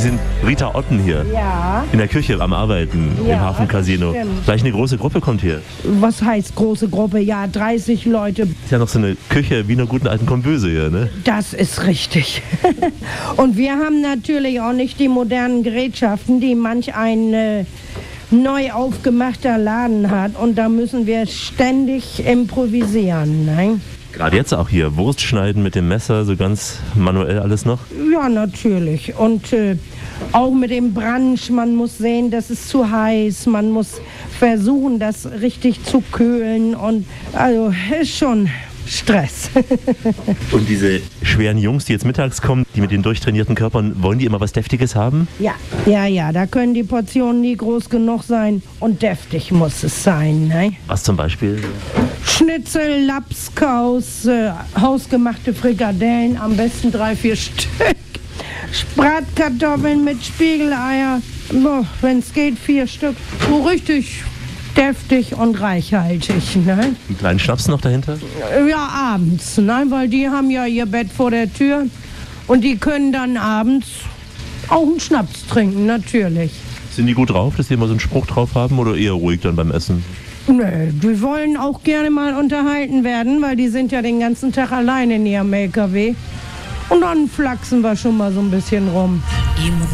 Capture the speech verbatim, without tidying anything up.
sind Rita Otten hier. Ja. In der Küche am Arbeiten Ja, im Hafencasino. das stimmt. Gleich eine große Gruppe kommt hier. Was heißt große Gruppe? Ja, dreißig Leute. Ist ja noch so eine Küche wie in einer guten alten Kombüse hier, ne? Das ist richtig. Und wir haben natürlich auch nicht die modernen Gerätschaften, die manch ein äh, neu aufgemachter Laden hat. Und da müssen wir ständig improvisieren. Ne? Gerade jetzt auch hier. Wurst schneiden mit dem Messer, so ganz manuell alles noch. Ja, natürlich. Und äh, auch mit dem Branch, man muss sehen, das ist zu heiß. Man muss versuchen, das richtig zu kühlen. Und also ist schon Stress. Und diese schweren Jungs, die jetzt mittags kommen, die mit den durchtrainierten Körpern, wollen die immer was Deftiges haben? Ja, ja, ja, da können die Portionen nie groß genug sein und deftig muss es sein. Ne? Was zum Beispiel? Schnitzel, Lapskaus, äh, hausgemachte Frikadellen, am besten drei, vier Stück. Bratkartoffeln mit Spiegeleier, wenn es geht, vier Stück. So richtig deftig und reichhaltig. Ne? Einen kleinen Schnaps noch dahinter? Ja, abends, ne? Weil die haben ja ihr Bett vor der Tür und die können dann abends auch einen Schnaps trinken, natürlich. Sind die gut drauf, dass die immer so einen Spruch drauf haben oder eher ruhig dann beim Essen? Nee, die wollen auch gerne mal unterhalten werden, weil die sind ja den ganzen Tag allein in ihrem L K W. Und dann flachsen wir schon mal so ein bisschen rum.